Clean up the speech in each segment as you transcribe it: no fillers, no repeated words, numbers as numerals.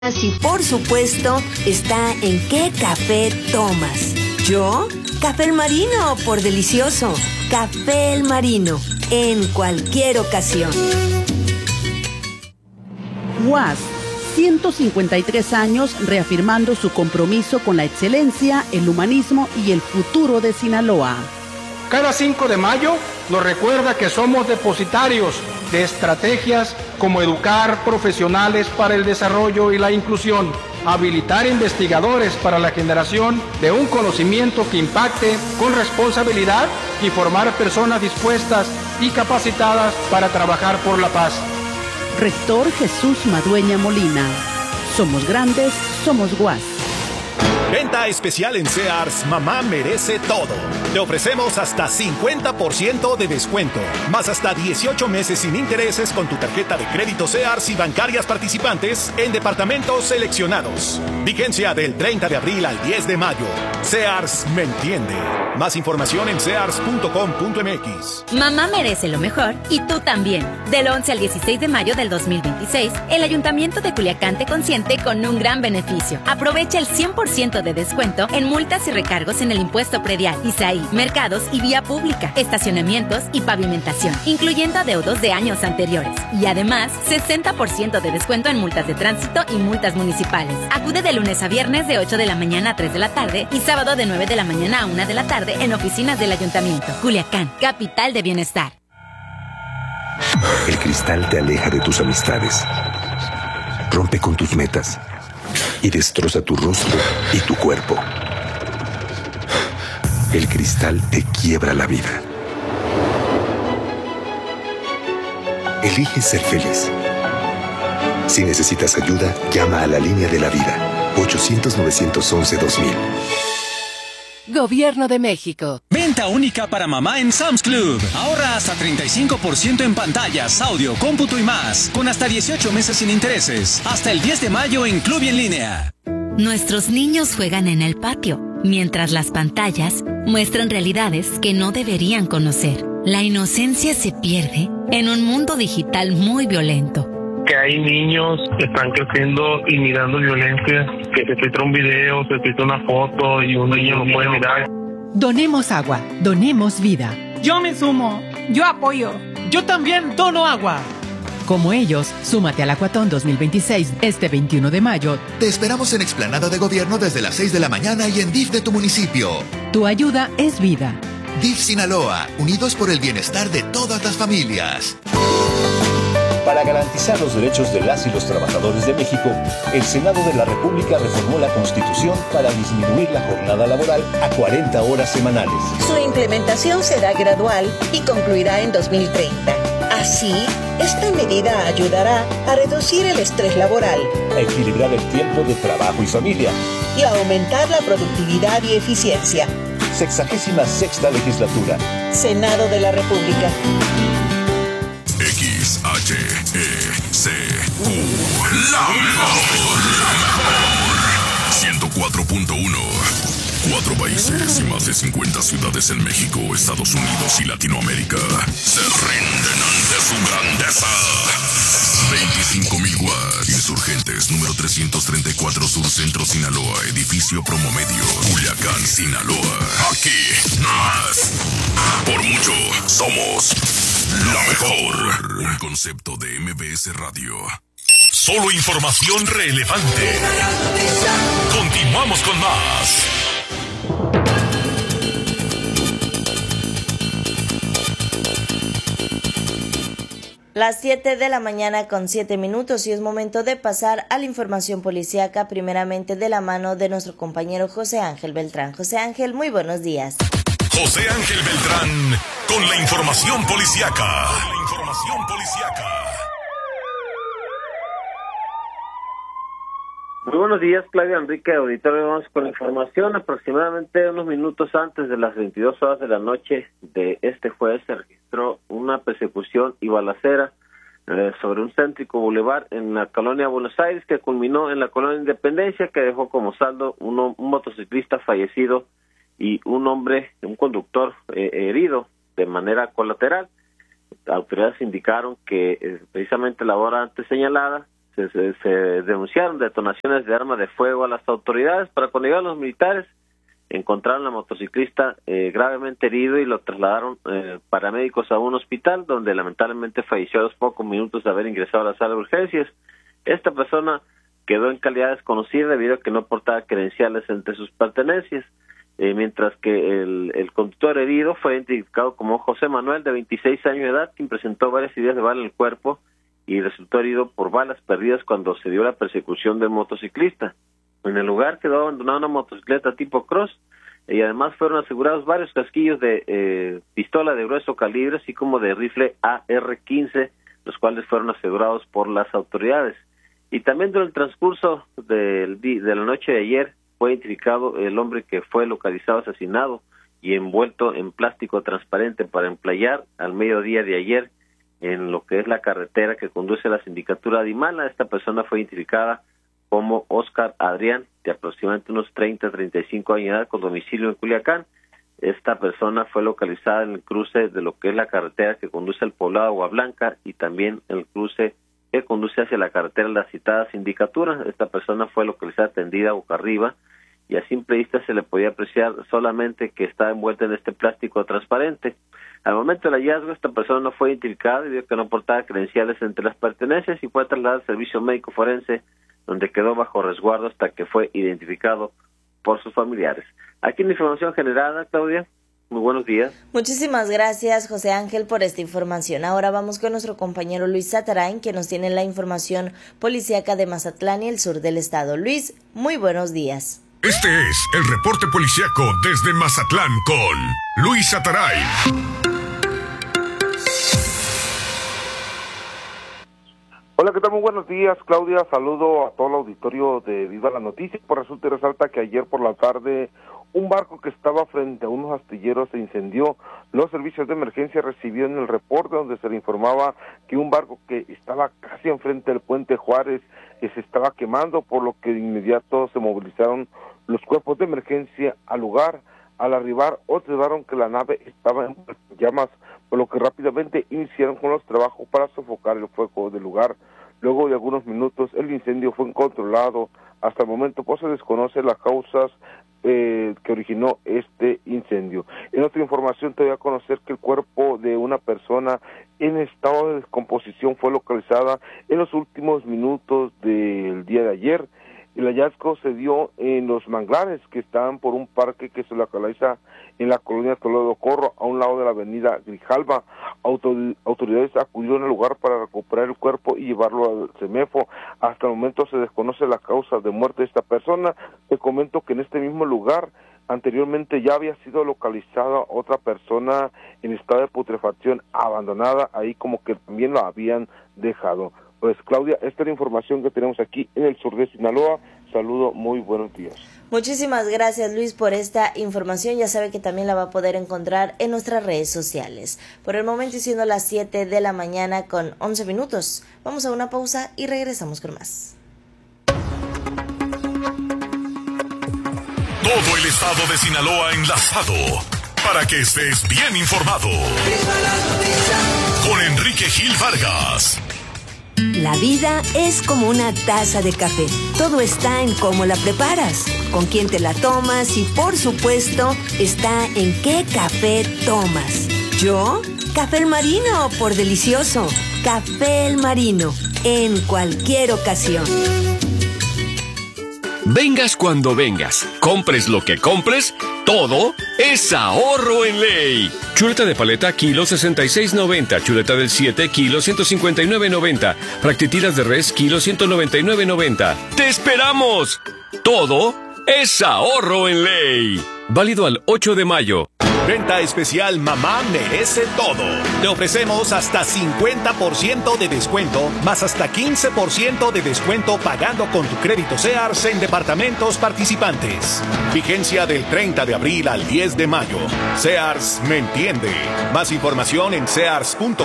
Y por supuesto, está en qué café tomas. ¿Yo? Café El Marino, por delicioso. Café El Marino, en cualquier ocasión. UAS, 153 años reafirmando su compromiso con la excelencia, el humanismo y el futuro de Sinaloa. Cada 5 de mayo nos recuerda que somos depositarios de estrategias como educar profesionales para el desarrollo y la inclusión, habilitar investigadores para la generación de un conocimiento que impacte con responsabilidad y formar personas dispuestas y capacitadas para trabajar por la paz. Rector Jesús Madueña Molina. Somos grandes, somos UAS. Venta especial en Sears, mamá merece todo. Le ofrecemos hasta 50% de descuento, más hasta 18 meses sin intereses con tu tarjeta de crédito Sears y bancarias participantes en departamentos seleccionados. Vigencia del 30 de abril al 10 de mayo. Sears me entiende. Más información en sears.com.mx. Mamá merece lo mejor y tú también. Del 11 al 16 de mayo del 2026, el Ayuntamiento de Culiacán te consiente con un gran beneficio. Aprovecha el 100% de descuento en multas y recargos en el impuesto predial, ISAI, mercados y vía pública, estacionamientos y pavimentación, incluyendo adeudos de años anteriores. Y además, 60% de descuento en multas de tránsito y multas municipales. Acude de lunes a viernes de 8 de la mañana a 3 de la tarde y sábado de 9 de la mañana a 1 de la tarde en oficinas del Ayuntamiento. Culiacán, capital de bienestar. El cristal te aleja de tus amistades, rompe con tus metas y destroza tu rostro y tu cuerpo. El cristal te quiebra la vida. Elige ser feliz. Si necesitas ayuda, llama a la línea de la vida, 800-911-2000. Gobierno de México. Venta única para mamá en Sam's Club. Ahorra hasta 35% en pantallas, audio, cómputo y más. Con hasta 18 meses sin intereses. Hasta el 10 de mayo en Club y en línea. Nuestros niños juegan en el patio, mientras las pantallas muestran realidades que no deberían conocer. La inocencia se pierde en un mundo digital muy violento. Que hay niños que están creciendo y mirando violencia, que se filtra un video, se filtra una foto y un niño lo puede mirar. Donemos agua, donemos vida. Yo me sumo, yo apoyo. Yo también dono agua. Como ellos, súmate al Acuatón 2026 este 21 de mayo. Te esperamos en Explanada de Gobierno desde las 6 de la mañana y en DIF de tu municipio. Tu ayuda es vida. DIF Sinaloa, unidos por el bienestar de todas las familias. Para garantizar los derechos de las y los trabajadores de México, el Senado de la República reformó la Constitución para disminuir la jornada laboral a 40 horas semanales. Su implementación será gradual y concluirá en 2030. Así, esta medida ayudará a reducir el estrés laboral, a equilibrar el tiempo de trabajo y familia y a aumentar la productividad y eficiencia. 66ª legislatura. Senado de la República. XHECU, la mejor. 104.1. 4 países y más de 50 ciudades en México, Estados Unidos y Latinoamérica se rinden ante su grandeza. 25.000 watts. Insurgentes, número 334 Sur Centro, Sinaloa, edificio Promomedio, Culiacán, Sinaloa. Aquí, más. Por mucho, somos la mejor. Un concepto de MBS Radio. Solo información relevante. Continuamos con más. Las 7 de la mañana con 7 minutos y es momento de pasar a la información policíaca, primeramente de la mano de nuestro compañero José Ángel Beltrán. José Ángel, muy buenos días. José Ángel Beltrán con la información policíaca. Muy buenos días, Claudia, Enrique, auditorio. Vamos con la información. Aproximadamente unos minutos antes de las 22 horas de la noche de este jueves se registró una persecución y balacera sobre un céntrico bulevar en la colonia Buenos Aires que culminó en la colonia Independencia, que dejó como saldo un motociclista fallecido y un conductor herido de manera colateral. Autoridades indicaron que precisamente la hora antes señalada se denunciaron detonaciones de armas de fuego a las autoridades. Para cuando llegaron los militares, encontraron al motociclista gravemente herido y lo trasladaron paramédicos a un hospital, donde lamentablemente falleció a los pocos minutos de haber ingresado a la sala de urgencias. Esta persona quedó en calidad desconocida debido a que no portaba credenciales entre sus pertenencias, mientras que el conductor herido fue identificado como José Manuel, de 26 años de edad, quien presentó varias heridas de bala en el cuerpo y resultó herido por balas perdidas cuando se dio la persecución del motociclista. En el lugar quedó abandonada una motocicleta tipo cross y además fueron asegurados varios casquillos de pistola de grueso calibre, así como de rifle AR-15, los cuales fueron asegurados por las autoridades. Y también durante el transcurso de la noche de ayer fue identificado el hombre que fue localizado asesinado y envuelto en plástico transparente para emplayar al mediodía de ayer en lo que es la carretera que conduce a la sindicatura de Imala. Esta persona fue identificada como Oscar Adrián, de aproximadamente unos 30-35 años de edad, con domicilio en Culiacán. Esta persona fue localizada en el cruce de lo que es la carretera que conduce al poblado de Agua Blanca y también el cruce que conduce hacia la carretera de la citada sindicatura. Esta persona fue localizada tendida boca arriba y a simple vista se le podía apreciar solamente que estaba envuelta en este plástico transparente. Al momento del hallazgo, esta persona no fue identificada debido a que no portaba credenciales entre las pertenencias y fue trasladada al servicio médico forense, donde quedó bajo resguardo hasta que fue identificado por sus familiares. Aquí la información generada, Claudia. Muy buenos días. Muchísimas gracias, José Ángel, por esta información. Ahora vamos con nuestro compañero Luis Satarain, que nos tiene la información policíaca de Mazatlán y el sur del estado. Luis, muy buenos días. Este es el reporte policíaco desde Mazatlán con Luis Satarain. Hola, ¿qué tal? Muy buenos días, Claudia. Saludo a todo el auditorio de Viva la Noticia. Por resulta y resalta que ayer por la tarde un barco que estaba frente a unos astilleros se incendió. Los servicios de emergencia recibieron el reporte donde se le informaba que un barco que estaba casi enfrente del puente Juárez se estaba quemando, por lo que de inmediato se movilizaron los cuerpos de emergencia al lugar. Al arribar, observaron que la nave estaba en llamas, por lo que rápidamente iniciaron con los trabajos para sofocar el fuego del lugar. Luego de algunos minutos, el incendio fue controlado. Hasta el momento, pues, se desconocen las causas que originó este incendio. En otra información, te voy a conocer que el cuerpo de una persona en estado de descomposición fue localizada en los últimos minutos del día de ayer. El hallazgo se dio en los manglares que están por un parque que se localiza en la colonia Toledo Corro, a un lado de la avenida Grijalva. Autoridades acudieron al lugar para recuperar el cuerpo y llevarlo al CEMEFO. Hasta el momento se desconoce la causa de muerte de esta persona. Te comento que en este mismo lugar anteriormente ya había sido localizada otra persona en estado de putrefacción abandonada, ahí como que también la habían dejado. Pues, Claudia, esta es la información que tenemos aquí en el sur de Sinaloa. Saludo, muy buenos días. Muchísimas gracias, Luis, por esta información. Ya sabe que también la va a poder encontrar en nuestras redes sociales. Por el momento, siendo las 7 de la mañana con 11 minutos, vamos a una pausa y regresamos con más. Todo el estado de Sinaloa enlazado para que estés bien informado. Con Enrique Gil Vargas. La vida es como una taza de café. Todo está en cómo la preparas, con quién te la tomas y, por supuesto, está en qué café tomas. ¿Yo? Café El Marino, por delicioso. Café El Marino, en cualquier ocasión. Vengas cuando vengas, compres lo que compres, todo es ahorro en ley. Chuleta de paleta, kilo 66.90. Chuleta del 7, kilo 159.90. Fractitiras de res, kilo 199.90. ¡Te esperamos! Todo es ahorro en ley. Válido al 8 de mayo. Venta especial Mamá Merece Todo. Te ofrecemos hasta 50% de descuento, más hasta 15% de descuento pagando con tu crédito Sears en departamentos participantes. Vigencia del 30 de abril al 10 de mayo. Sears me entiende. Más información en sears.com.mx.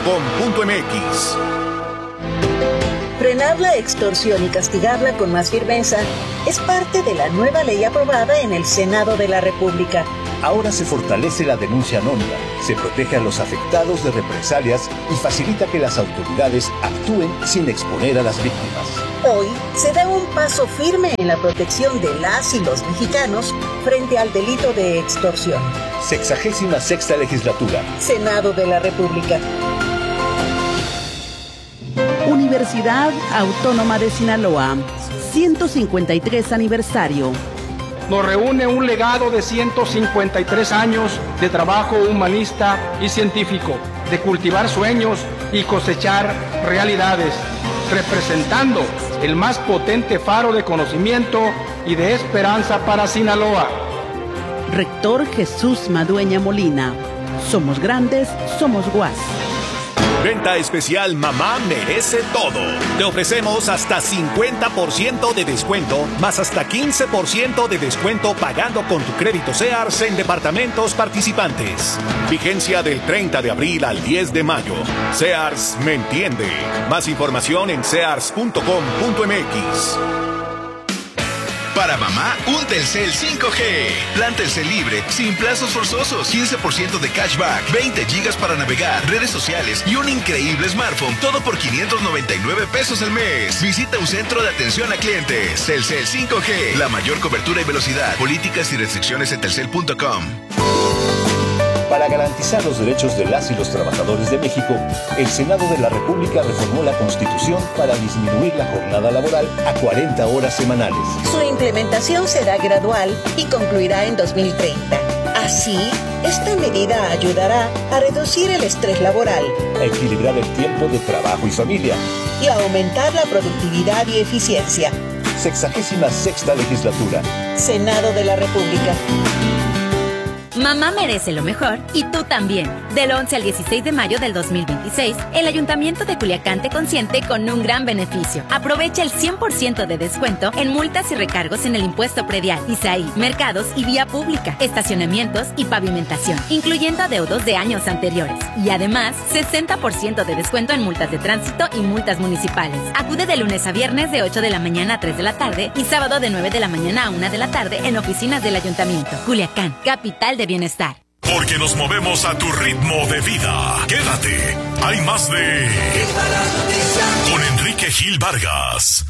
Frenar la extorsión y castigarla con más firmeza es parte de la nueva ley aprobada en el Senado de la República. Ahora se fortalece la denuncia anónima, se protege a los afectados de represalias y facilita que las autoridades actúen sin exponer a las víctimas. Hoy se da un paso firme en la protección de las y los mexicanos frente al delito de extorsión. 66ª legislatura. Senado de la República. Universidad Autónoma de Sinaloa, 153 aniversario. Nos reúne un legado de 153 años de trabajo humanista y científico, de cultivar sueños y cosechar realidades, representando el más potente faro de conocimiento y de esperanza para Sinaloa. Rector Jesús Madueña Molina. Somos grandes, somos guas. Venta especial Mamá Merece Todo. Te ofrecemos hasta 50% de descuento, más hasta 15% de descuento pagando con tu crédito Sears en departamentos participantes. Vigencia del 30 de abril al 10 de mayo. Sears me entiende. Más información en sears.com.mx. Para mamá, un Telcel 5G. Plan Telcel libre, sin plazos forzosos, 15% de cashback, 20 gigas para navegar, redes sociales y un increíble smartphone. Todo por 599 pesos al mes. Visita un centro de atención a clientes. Telcel 5G, la mayor cobertura y velocidad. Políticas y restricciones en telcel.com. Para garantizar los derechos de las y los trabajadores de México, el Senado de la República reformó la Constitución para disminuir la jornada laboral a 40 horas semanales. Su implementación será gradual y concluirá en 2030. Así, esta medida ayudará a reducir el estrés laboral, a equilibrar el tiempo de trabajo y familia y a aumentar la productividad y eficiencia. 66ª legislatura. Senado de la República. Mamá merece lo mejor y tú también. Del 11 al 16 de mayo del 2026, el Ayuntamiento de Culiacán te consiente con un gran beneficio. Aprovecha el 100% de descuento en multas y recargos en el impuesto predial, ISAI, mercados y vía pública, estacionamientos y pavimentación, incluyendo adeudos de años anteriores. Y además, 60% de descuento en multas de tránsito y multas municipales. Acude de lunes a viernes de 8 de la mañana a 3 de la tarde y sábado de 9 de la mañana a 1 de la tarde en oficinas del Ayuntamiento. Culiacán, capital de bienestar. Porque nos movemos a tu ritmo de vida. Quédate. Hay más de... Con Enrique Gil Vargas.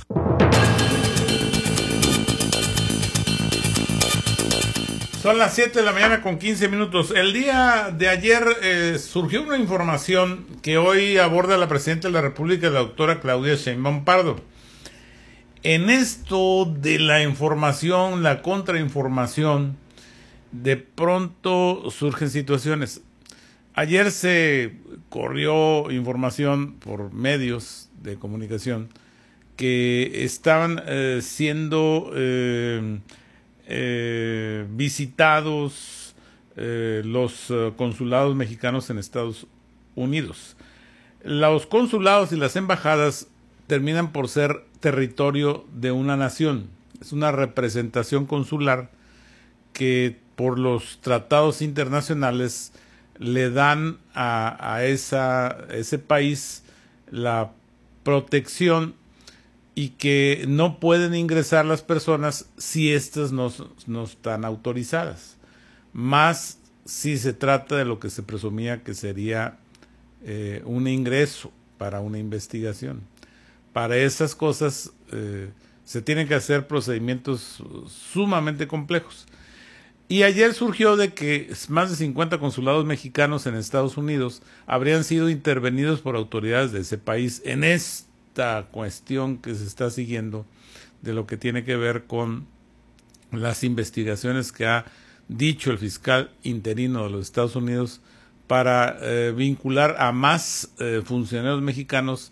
Son las 7 de la mañana con 15 minutos. El día de ayer surgió una información que hoy aborda la presidenta de la República, la doctora Claudia Sheinbaum Pardo. En esto de la información, la contrainformación, de pronto surgen situaciones. Ayer se corrió información por medios de comunicación que estaban siendo visitados los consulados mexicanos en Estados Unidos. Los consulados y las embajadas terminan por ser territorio de una nación. Es una representación consular que por los tratados internacionales le dan a ese país la protección y que no pueden ingresar las personas si éstas no están autorizadas. Más si se trata de lo que se presumía que sería un ingreso para una investigación. Para esas cosas se tienen que hacer procedimientos sumamente complejos. Y ayer surgió de que más de 50 consulados mexicanos en Estados Unidos habrían sido intervenidos por autoridades de ese país en esta cuestión que se está siguiendo de lo que tiene que ver con las investigaciones que ha dicho el fiscal interino de los Estados Unidos para vincular a más funcionarios mexicanos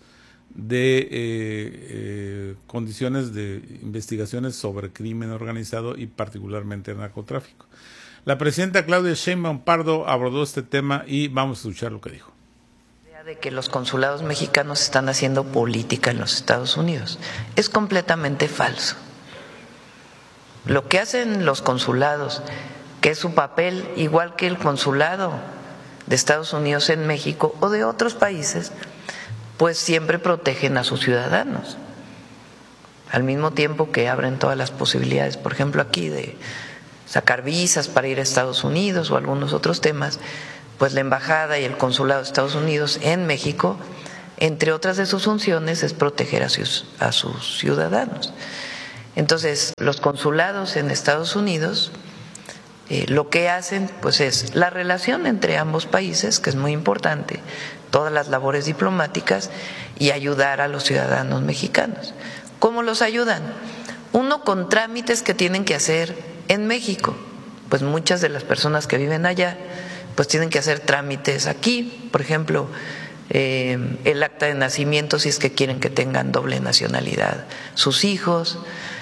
de condiciones de investigaciones sobre crimen organizado y particularmente el narcotráfico. La presidenta Claudia Sheinbaum Pardo abordó este tema y vamos a escuchar lo que dijo. De que los consulados mexicanos están haciendo política en los Estados Unidos. Es completamente falso. Lo que hacen los consulados, que es su papel igual que el consulado de Estados Unidos en México o de otros países, pues siempre protegen a sus ciudadanos, al mismo tiempo que abren todas las posibilidades, por ejemplo aquí de sacar visas para ir a Estados Unidos o algunos otros temas, pues la embajada y el consulado de Estados Unidos en México entre otras de sus funciones, es proteger a sus ciudadanos. Entonces, los consulados en Estados Unidos lo que hacen pues es la relación entre ambos países, que es muy importante, todas las labores diplomáticas y ayudar a los ciudadanos mexicanos. ¿Cómo los ayudan? Uno, con trámites que tienen que hacer en México, pues muchas de las personas que viven allá pues tienen que hacer trámites aquí, por ejemplo, el acta de nacimiento si es que quieren que tengan doble nacionalidad sus hijos,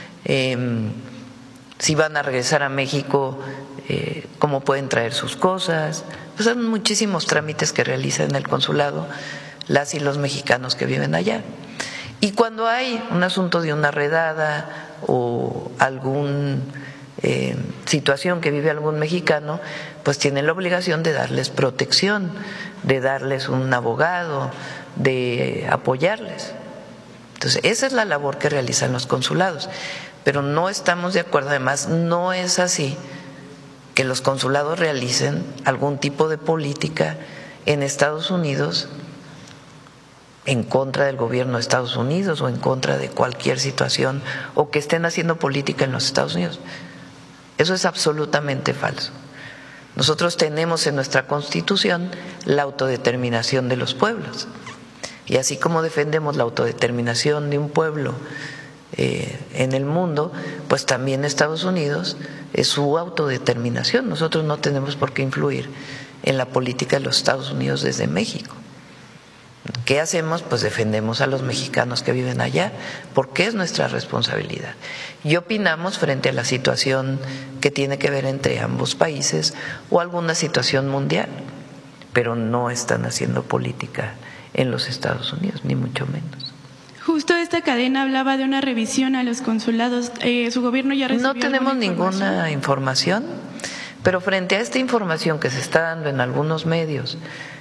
si van a regresar a México, cómo pueden traer sus cosas. Pues son muchísimos trámites que realizan en el consulado las y los mexicanos que viven allá. Y cuando hay un asunto de una redada o alguna situación que vive algún mexicano, pues tienen la obligación de darles protección, de darles un abogado, de apoyarles. Entonces, esa es la labor que realizan los consulados. Pero no estamos de acuerdo, además, no es así que los consulados realicen algún tipo de política en Estados Unidos en contra del gobierno de Estados Unidos o en contra de cualquier situación, o que estén haciendo política en los Estados Unidos. Eso es absolutamente falso. Nosotros tenemos en nuestra Constitución la autodeterminación de los pueblos, y así como defendemos la autodeterminación de un pueblo en el mundo, pues también Estados Unidos es su autodeterminación. Nosotros no tenemos por qué influir en la política de los Estados Unidos desde México. ¿Qué hacemos? Pues defendemos a los mexicanos que viven allá, porque es nuestra responsabilidad. Y opinamos frente a la situación que tiene que ver entre ambos países o alguna situación mundial, pero no están haciendo política en los Estados Unidos, ni mucho menos. Justo esta cadena hablaba de una revisión a los consulados. ¿Su gobierno ya recibió? No tenemos ninguna información, pero frente a esta información que se está dando en algunos medios,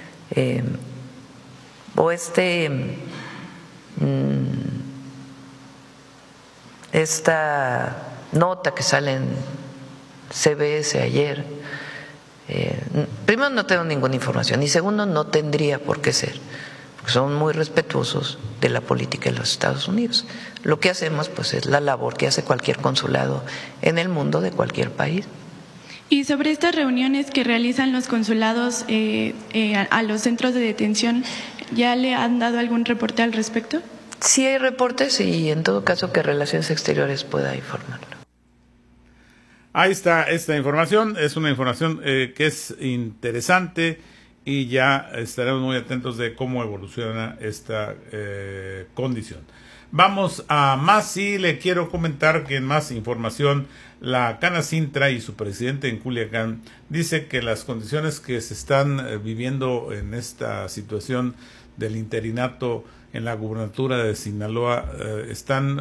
o esta nota que sale en CBS ayer, primero no tengo ninguna información y segundo no tendría por qué ser, porque son muy respetuosos de la política de los Estados Unidos. Lo que hacemos pues es la labor que hace cualquier consulado en el mundo de cualquier país. Y sobre estas reuniones que realizan los consulados a los centros de detención, ¿ya le han dado algún reporte al respecto? Sí hay reportes y en todo caso que Relaciones Exteriores pueda informarlo. Ahí está esta información, es una información que es interesante y ya estaremos muy atentos de cómo evoluciona esta condición. Vamos a más y le quiero comentar que en más información la Canacintra y su presidente en Culiacán dice que las condiciones que se están viviendo en esta situación del interinato en la gubernatura de Sinaloa están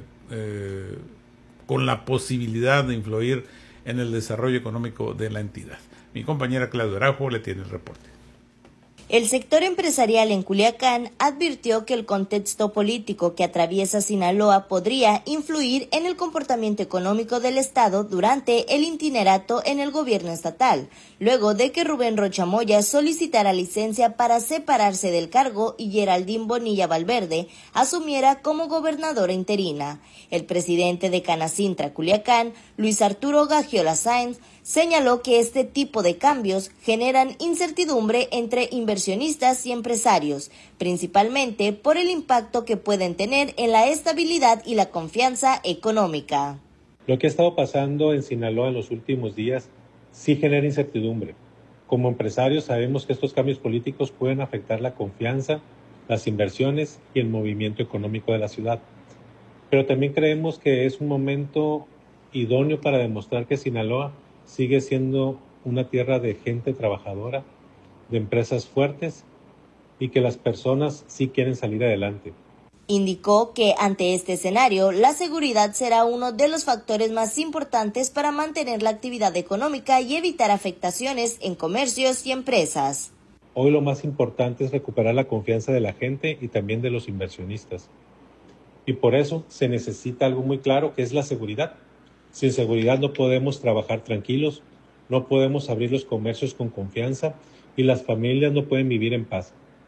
con la posibilidad de influir en el desarrollo económico de la entidad. Mi compañera Claudia Araujo le tiene el reporte. El sector empresarial en Culiacán advirtió que el contexto político que atraviesa Sinaloa podría influir en el comportamiento económico del Estado durante el itinerato en el gobierno estatal, luego de que Rubén Rocha Moya solicitara licencia para separarse del cargo y Geraldine Bonilla Valverde asumiera como gobernadora interina. El presidente de Canacintra Culiacán, Luis Arturo Gagiola Sáenz, señaló que este tipo de cambios generan incertidumbre entre inversionistas y empresarios, principalmente por el impacto que pueden tener en la estabilidad y la confianza económica. Lo que ha estado pasando en Sinaloa en los últimos días sí genera incertidumbre. Como empresarios sabemos que estos cambios políticos pueden afectar la confianza, las inversiones y el movimiento económico de la ciudad. Pero también creemos que es un momento idóneo para demostrar que Sinaloa sigue siendo una tierra de gente trabajadora, de empresas fuertes y que las personas sí quieren salir adelante. Indicó que ante este escenario, la seguridad será uno de los factores más importantes para mantener la actividad económica y evitar afectaciones en comercios y empresas. Hoy lo más importante es recuperar la confianza de la gente y también de los inversionistas. Y por eso se necesita algo muy claro, que es la seguridad. Sin seguridad no podemos trabajar tranquilos, no podemos abrir los comercios con confianza y las familias no pueden vivir en paz.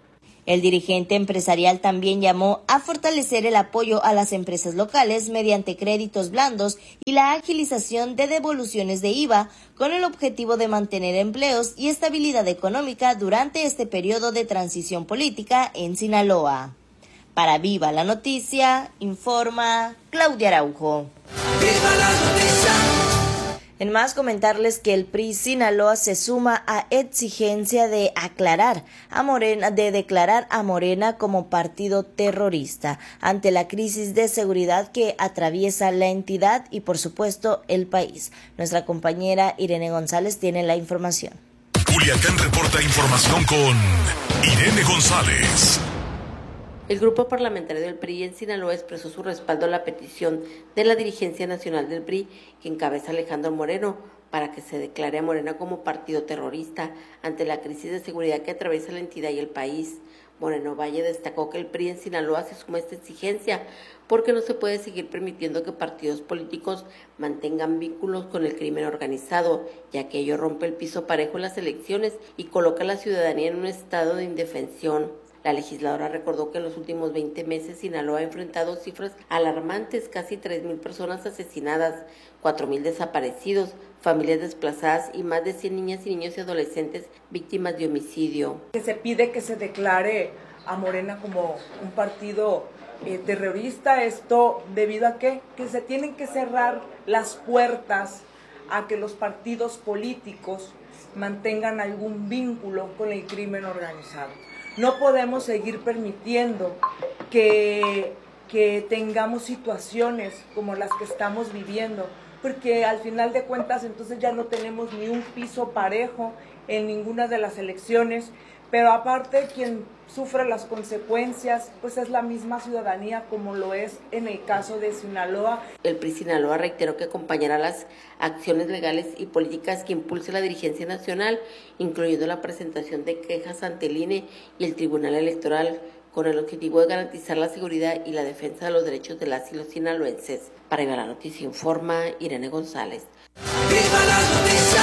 El dirigente empresarial también llamó a fortalecer el apoyo a las empresas locales mediante créditos blandos y la agilización de devoluciones de IVA con el objetivo de mantener empleos y estabilidad económica durante este periodo de transición política en Sinaloa. Para Viva la Noticia, informa Claudia Araujo. ¡Viva la noticia! En más, comentarles que el PRI Sinaloa se suma a exigencia de declarar a Morena como partido terrorista ante la crisis de seguridad que atraviesa la entidad y, por supuesto, el país. Nuestra compañera Irene González tiene la información. Culiacán reporta información con Irene González. El grupo parlamentario del PRI en Sinaloa expresó su respaldo a la petición de la dirigencia nacional del PRI, que encabeza Alejandro Moreno, para que se declare a Morena como partido terrorista ante la crisis de seguridad que atraviesa la entidad y el país. Moreno Valle destacó que el PRI en Sinaloa se suma a esta exigencia porque no se puede seguir permitiendo que partidos políticos mantengan vínculos con el crimen organizado, ya que ello rompe el piso parejo en las elecciones y coloca a la ciudadanía en un estado de indefensión. La legisladora recordó que en los últimos 20 meses Sinaloa ha enfrentado cifras alarmantes, casi 3,000 personas asesinadas, 4,000 desaparecidos, familias desplazadas y más de 100 niñas y niños y adolescentes víctimas de homicidio. Se pide que se declare a Morena como un partido terrorista, esto debido a que se tienen que cerrar las puertas a que los partidos políticos mantengan algún vínculo con el crimen organizado. No podemos seguir permitiendo que tengamos situaciones como las que estamos viviendo, porque al final de cuentas entonces ya no tenemos ni un piso parejo en ninguna de las elecciones, pero aparte quien sufre las consecuencias pues es la misma ciudadanía, como lo es en el caso de Sinaloa. El PRI Sinaloa reiteró que acompañará las acciones legales y políticas que impulse la dirigencia nacional, incluyendo la presentación de quejas ante el INE y el Tribunal Electoral, con el objetivo de garantizar la seguridad y la defensa de los derechos de las y los sinaloenses. Para Viva la Noticia informa Irene González. ¡Viva la noticia!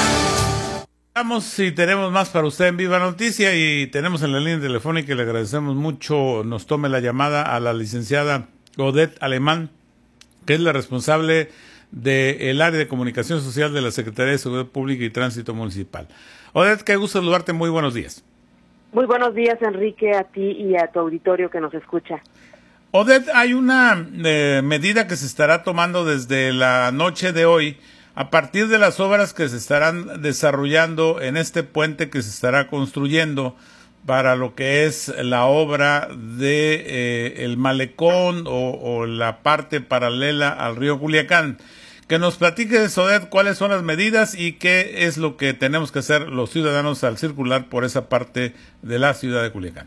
Vamos, si tenemos más para usted en Viva Noticia, y tenemos en la línea telefónica, y le agradecemos mucho, nos tome la llamada a la licenciada Odette Alemán, que es la responsable del área de comunicación social de la Secretaría de Seguridad Pública y Tránsito Municipal. Odette, qué gusto saludarte, muy buenos días. Muy buenos días, Enrique, a ti y a tu auditorio que nos escucha. Odette, hay una medida que se estará tomando desde la noche de hoy, a partir de las obras que se estarán desarrollando en este puente que se estará construyendo para lo que es la obra de el malecón o la parte paralela al río Culiacán. Que nos platiques, Odette, cuáles son las medidas y qué es lo que tenemos que hacer los ciudadanos al circular por esa parte de la ciudad de Culiacán.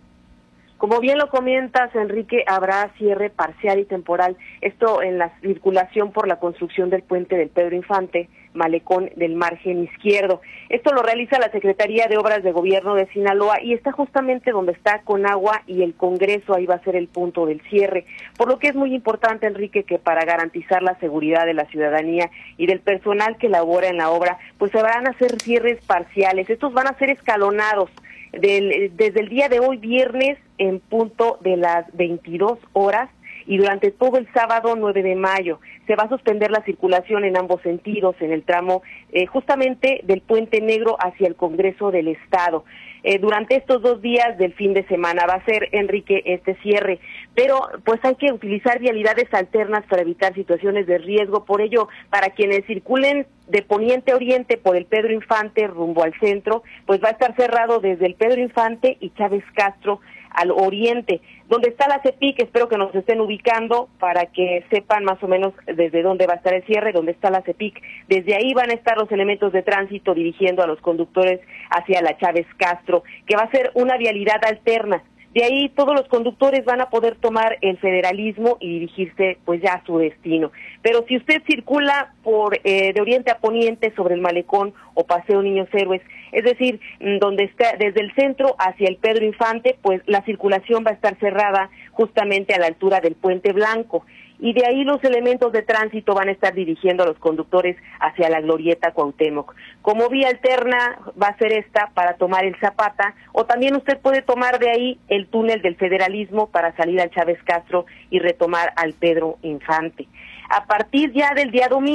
Como bien lo comentas, Enrique, habrá cierre parcial y temporal, esto en la circulación por la construcción del puente del Pedro Infante, malecón del margen izquierdo. Esto lo realiza la Secretaría de Obras de Gobierno de Sinaloa y está justamente donde está Conagua y el Congreso, ahí va a ser el punto del cierre. Por lo que es muy importante, Enrique, que para garantizar la seguridad de la ciudadanía y del personal que labora en la obra, pues se van a hacer cierres parciales. Estos van a ser escalonados. Desde el día de hoy, viernes, en punto de las 22 horas, y durante todo el sábado 9 de mayo. Se va a suspender la circulación en ambos sentidos, en el tramo justamente del Puente Negro hacia el Congreso del Estado. Durante estos 2 días del fin de semana va a ser, Enrique, este cierre, pero pues hay que utilizar vialidades alternas para evitar situaciones de riesgo. Por ello, para quienes circulen de poniente a oriente por el Pedro Infante rumbo al centro, pues va a estar cerrado desde el Pedro Infante y Chávez Castro al oriente. Donde está la CEPIC, espero que nos estén ubicando para que sepan más o menos desde dónde va a estar el cierre, dónde está la CEPIC. Desde ahí van a estar los elementos de tránsito dirigiendo a los conductores hacia la Chávez Castro, que va a ser una vialidad alterna. De ahí todos los conductores van a poder tomar el Federalismo y dirigirse pues ya a su destino. Pero si usted circula por de oriente a poniente sobre el Malecón o Paseo Niños Héroes, es decir, donde está desde el centro hacia el Pedro Infante, pues la circulación va a estar cerrada justamente a la altura del Puente Blanco. y de ahí los elementos de tránsito van a estar dirigiendo a los conductores hacia la Glorieta Cuauhtémoc. Como vía alterna va a ser esta para tomar el Zapata, o también usted puede tomar de ahí el túnel del Federalismo para salir al Chávez Castro y retomar al Pedro Infante. A partir ya del día domingo,